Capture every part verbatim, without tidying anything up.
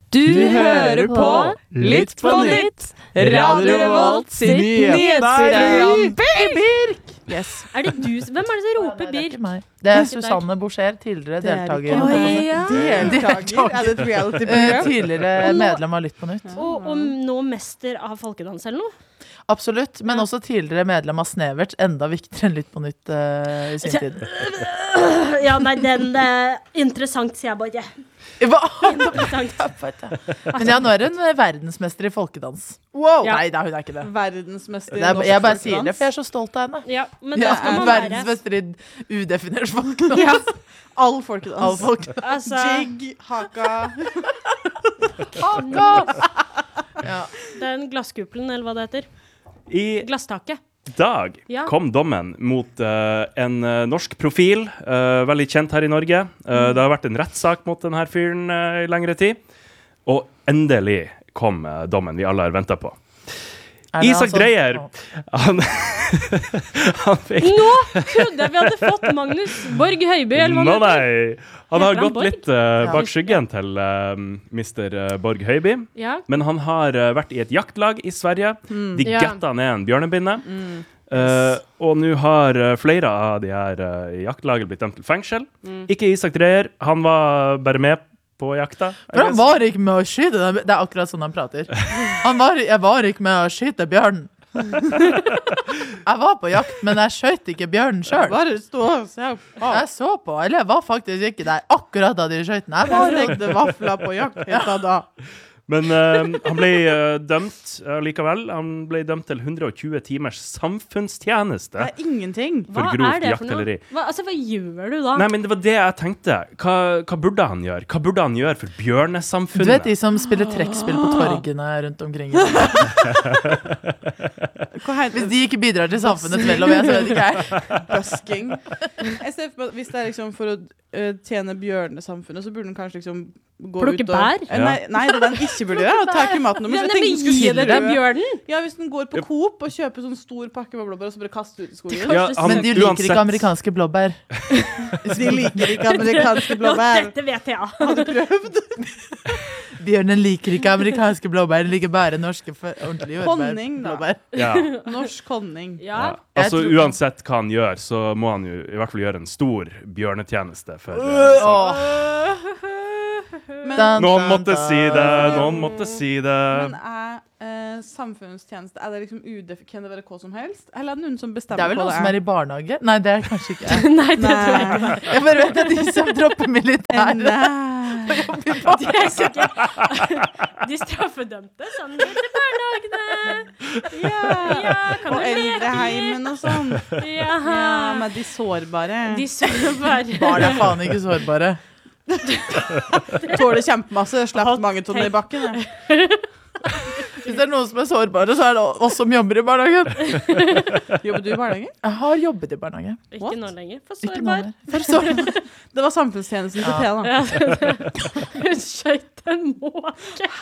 Du hører på Litt på nytt, Radio Revolt sin nyhetsprogram. Birk! Yes. Er det du? Hvem er det som roper Birk? Det er Susanne Boucher, tidligere deltaker. Oi, ja. Deltaker? Er det et reality-program? Tidligere medlem av Litt på nytt. Og, og nå mester av folkedans eller noe? Absolutt, men også tidligere medlem av Snevert, enda viktigere enn Litt på nytt uh, i sin tid. Ja, nei, den uh, interessant, sier jeg bare. Hva? Interessant. Men ja, nå er hun verdensmester i folkedans. Wow. Ja. Nei, da, hun er ikke det. Verdensmester i det er, norsk jeg bare folkedans. sier det, for jeg er så stolt av henne. Ja, men Jeg da skal er man være. verdensmester i udefinert folkedans. Ja. All folkedans. All folkedans. Altså, Jig, haka. Ja. den glasskuppelen, eller hva det heter. I Glasstaket. dag Ja. kom dommen mot uh, en uh, norsk profil, uh, veldig kjent her i Norge. Uh, det har vært en rettssak mot denne fyren uh, i lengre tid. Og endelig kom uh, dommen vi alle har ventet på. Er det Isak altså- Dreyer, han, han fikk... Nå trodde jeg vi hadde fått Magnus Borg Høiby, eller hva Nå det heter. nei, han har Heter han gått Borg? litt uh, Ja. bak skyggen til uh, mister Borg Høiby. Ja. Men han har uh, vært i et jaktlag i Sverige. De Ja. getta ned en bjørnebinne. Uh, og nå har uh, flere av de her uh, i jaktlaget blitt dømt til fengsel. Ikke Isak Dreyer, han var bare med på jakta. For han var ikke med å skyte den. Det er akkurat sånn han prater. Han var, jeg var ikke med å skyte bjørnen. Jeg var på jakt, men jeg skjøt ikke bjørnen selv. Bare stå og se på. Jeg så på, eller jeg var faktisk ikke der akkurat da de skjøt den. Jeg Jeg var stekte vafler på jakt helt av da. Men uh, han ble uh, dømt uh, likevel. Han ble dømt til hundre og tjue timers samfunnstjeneste Det er ingenting. for Hva grovt er det for noe? jakteleri. Hva, altså, hva gjør du da? Nei, men det var det jeg tenkte. Hva, hva burde han gjøre? Hva burde han gjøre for Du bjørnesamfunnet? vet de som spiller trekkspill på torgene rundt omkring. Hva heter Hvis de ikke bidrar til samfunnets vel og ve, så vet ikke jeg. busking? Jeg ser for meg at hvis det er liksom for å uh, tjene bjørnesamfunnet, så burde den kanskje liksom gå Plukke ut og... bær? Eh, Nei, nei, det den ikke burde gjøre, er å ta ikke maten Ja, nummer. nei, men gi det til bjørnen! Ja, hvis den går på Coop og kjøper sånn stor pakke med blåbær og så bare kaster ut i skogen. Ja, han, Men de liker uansett- ikke amerikanske blåbær. De liker ikke amerikanske Nå, blåbær. dette vet jeg. Har du prøvd? Bjørnen liker ikke amerikanske blåbær, den liker bare norske for, ordentlige jordbær. Honning, da. Blåbær. Ja. Norsk honning. Ja. Ja. Jeg Altså tror- Uansett hva han gjør, så må han jo i hvert fall gjøre en stor bjørnetjeneste. For, uh, Åh. Men, Dan, noen dan, måtte dan. si det, noen måtte si det. men er eh, samfunnstjeneste, er det liksom udef... Kan det være hva som helst? Eller er det noen som Det bestemmer er vel hva noen det som er? er i barnehage? Nei, det er kanskje ikke jeg. Nei, det tror jeg ikke. Nei. Jeg bare vet at de som dropper militæret Nei. De er sikkert De straffedømte sånn til barnehagene. Ja. Ja, kan Og du leke? eldreheimen og sånn. Ja. Ja, med de sårbare. De så bare Barn er faen ikke sårbare. Tåler kjempemasse, slapp mange tonner i bakken. Ja. Hvis det er noen som er sårbare, så er det oss som jobber i barnehagen. Jobber du i barnehage? Jeg har jobbet i barnehage. Ikke What? nå lenger. For Ikke sårbar. noe For sårbar. Det var samfunnstjenesten til Thea, da. Ja. Hun skjøt en måke.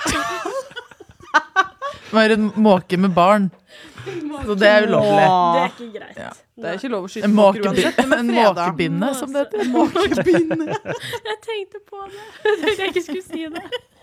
Det var en måke med barn. Så det er ulovlig. Det er ikke greit. Ja. Det er ikke lov å skyte En, måker måkebi uansett. men en fredag. måkebinne, som det heter. Måkebinne. Jeg tenkte på det. Jeg tenkte jeg ikke skulle si det.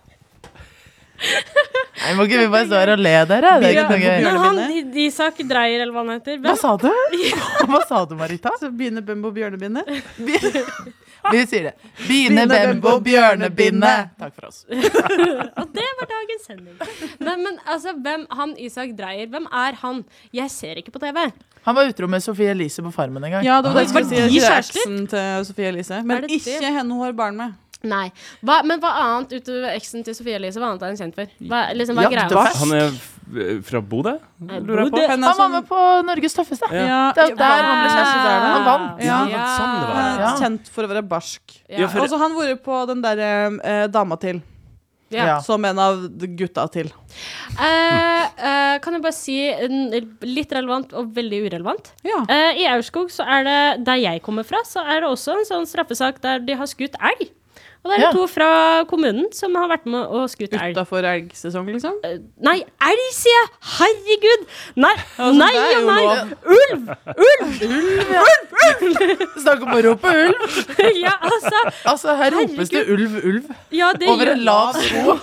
Nei, må ikke vi bare stå her og le der? Det er ikke noe gøy. Men han, Isak Dreyer, eller hva han heter. Hva Hvem? sa du? Hva sa du, Marita? Så Bine Bembo bjørnebinne. Vi, vi sier det. Bine, bembo, bjørnebinne. Takk for oss. Og det var dagens sending. Nei, men altså, hvem, han Isak Dreyer, hvem er han? Jeg ser ikke på T V. Han var utro med Sofie Elise på Farmen en gang. Ja, det var det jeg Var skulle de si. Ikke kjærester? eksen til Sofie Elise. Er Men det det? ikke henne hun har barn med. Nei. Hva, men hva annet utover eksen til Sofie Elise, hva annet er han kjent for? Hva, liksom, hva er greia? Jaktefest. Han er f- fra Bodø, lurer jeg på. Bodø. Henne Han var med på Norges tøffeste. Ja. Ja, Det er der han ble kjæreste der, da. Han vant. Ja. Ja, men sånn det var. Han er Ja. kjent for å være barsk. Ja. Ja, for- Og så har han vært på den der eh, dama til, Ja. Ja. som en av de gutta til. Eh, eh, kan jeg bare si en- litt relevant og veldig urelevant. Ja. Eh, I Aurskog, så er det der jeg kommer fra, så er det også en sånn straffesak der de har skutt elg. Og det er Ja. to fra kommunen som har vært med og skutt elg. Utenfor elgsesong, liksom? Nei, elg, sier jeg! Herregud! Nei, Altså, nei det er og jo nei! lov. Ulv! Ulv! Ulv, ja. Snakk om å rope ulv. Ja, altså. Altså, her ropes det ulv, ulv. Ja, det Over gjør en lav sko.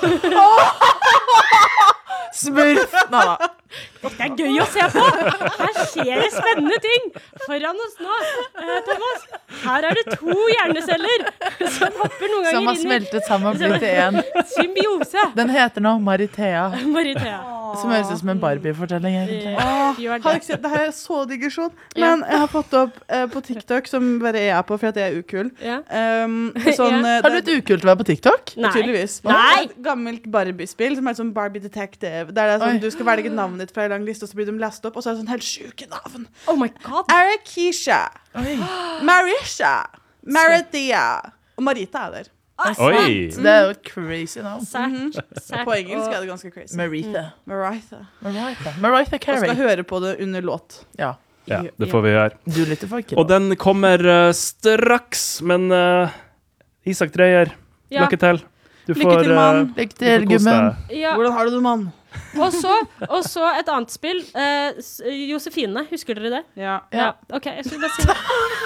Smurf. Nei da. Det er gøy å se på! Her skjer det spennende ting foran oss nå. Eh, Thomas, her er det to hjerneceller som hopper noen Som har ganger inn smeltet sammen og blitt til én. i symbiose. Den heter nå Marithea. Marithea. Som høres ut som en Barbie-fortelling, egentlig. Gjør Har det. ikke sett, det her er så digresjon, men jeg har fått opp eh, på TikTok, som bare jeg er på, for at jeg er ukul. Ja. Um, sånn, Ja. eh, Har du et ukult å være på TikTok? Nei. Tydeligvis. Nei. Et gammelt Barbie-spill som er sånn Barbie Detective. Der det er sånn, Oi. du skal velge navnet ditt fra en lang liste, og så blir de lest opp, og så er det sånn helt sjuke navn. Oh my god. Arakisha, Oi. Marisha, Marathea og Marita er der. Oi! Så det er jo et crazy navn. Sært. Sært. På engelsk og- er det ganske crazy. Maritha. Maritha. Maritha. Maritha Og skal Carey. høre på det under låt. Ja, Ja, det får vi gjøre. du lytter for ikke. Og den kommer eh, straks, men eh, Isak Dreyer, Ja. lykke til. Du Lykke får, til, mann. eh, Lykke du til, får kose gummen. deg. Ja. Hvordan har du det, mann? Og så, og så et annet spill. Eh, S- Josefine, husker dere det? Ja. Ja. OK, jeg skulle bare si det.